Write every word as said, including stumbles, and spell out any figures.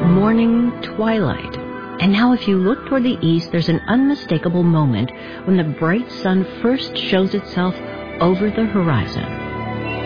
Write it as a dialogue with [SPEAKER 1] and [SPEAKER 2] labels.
[SPEAKER 1] morning twilight. And now if you look toward the east, there's an unmistakable moment when the bright sun first shows itself over the horizon.